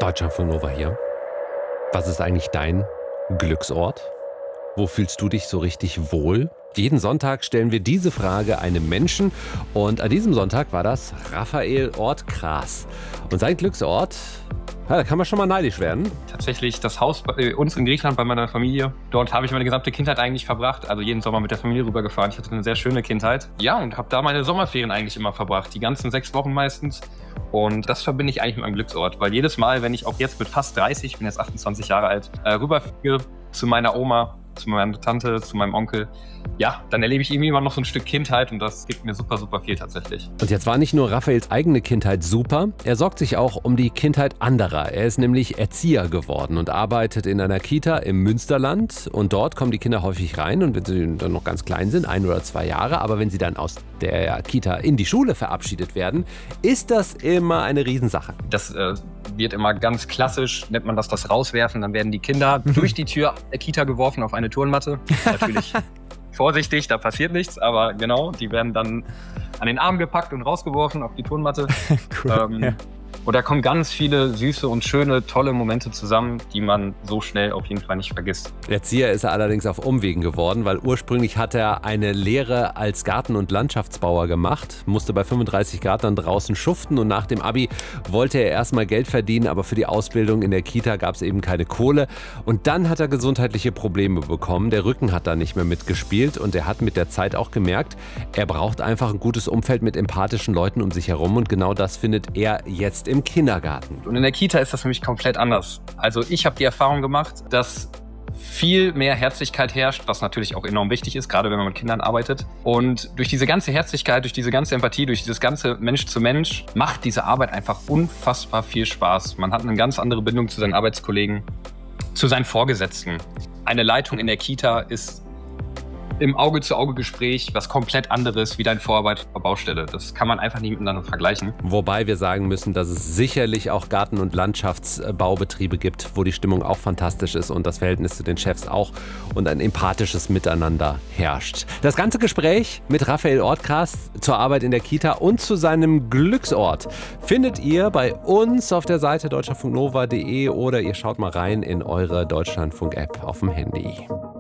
Deutschlandfunk Nova hier. Was ist eigentlich dein Glücksort? Wo fühlst du dich so richtig wohl? Jeden Sonntag stellen wir diese Frage einem Menschen und an diesem Sonntag war das Raphael Ortgras. Und sein Glücksort, ja, da kann man schon mal neidisch werden. Tatsächlich das Haus bei uns in Griechenland bei meiner Familie. Dort habe ich meine gesamte Kindheit eigentlich verbracht, also jeden Sommer mit der Familie rübergefahren. Ich hatte eine sehr schöne Kindheit. Ja, und habe da meine Sommerferien eigentlich immer verbracht, die ganzen 6 Wochen meistens. Und das verbinde ich eigentlich mit meinem Glücksort, weil jedes Mal, wenn ich auch jetzt mit fast 30, ich bin jetzt 28 Jahre alt, rüberfliege zu meiner Oma, zu meiner Tante, zu meinem Onkel, ja, dann erlebe ich irgendwie immer noch so ein Stück Kindheit und das gibt mir super, super viel tatsächlich. Und jetzt war nicht nur Raphaels eigene Kindheit super, er sorgt sich auch um die Kindheit anderer. Er ist nämlich Erzieher geworden und arbeitet in einer Kita im Münsterland. Und dort kommen die Kinder häufig rein und wenn sie dann noch ganz klein sind, 1 oder 2 Jahre, aber wenn sie dann aus der Kita in die Schule verabschiedet werden, ist das immer eine Riesensache. Das wird immer ganz klassisch, nennt man das Rauswerfen. Dann werden die Kinder durch die Tür der Kita geworfen auf eine Turnmatte. Natürlich vorsichtig, da passiert nichts, aber genau, die werden dann an den Arm gepackt und rausgeworfen auf die Turnmatte. Cool, ja. Und da kommen ganz viele süße und schöne, tolle Momente zusammen, die man so schnell auf jeden Fall nicht vergisst. Erzieher ist er allerdings auf Umwegen geworden, weil ursprünglich hat er eine Lehre als Garten- und Landschaftsbauer gemacht, musste bei 35 Grad dann draußen schuften und nach dem Abi wollte er erstmal Geld verdienen, aber für die Ausbildung in der Kita gab es eben keine Kohle. Und dann hat er gesundheitliche Probleme bekommen, der Rücken hat da nicht mehr mitgespielt und er hat mit der Zeit auch gemerkt, er braucht einfach ein gutes Umfeld mit empathischen Leuten um sich herum und genau das findet er jetzt im Kindergarten. Und in der Kita ist das für mich komplett anders. Also ich habe die Erfahrung gemacht, dass viel mehr Herzlichkeit herrscht, was natürlich auch enorm wichtig ist, gerade wenn man mit Kindern arbeitet. Und durch diese ganze Herzlichkeit, durch diese ganze Empathie, durch dieses ganze Mensch zu Mensch, macht diese Arbeit einfach unfassbar viel Spaß. Man hat eine ganz andere Bindung zu seinen Arbeitskollegen, zu seinen Vorgesetzten. Eine Leitung in der Kita ist im Auge-zu-Auge-Gespräch was komplett anderes wie dein Vorarbeit auf der Baustelle. Das kann man einfach nicht miteinander vergleichen. Wobei wir sagen müssen, dass es sicherlich auch Garten- und Landschaftsbaubetriebe gibt, wo die Stimmung auch fantastisch ist und das Verhältnis zu den Chefs auch und ein empathisches Miteinander herrscht. Das ganze Gespräch mit Raphael Ortgras zur Arbeit in der Kita und zu seinem Glücksort findet ihr bei uns auf der Seite deutschlandfunknova.de oder ihr schaut mal rein in eure Deutschlandfunk-App auf dem Handy.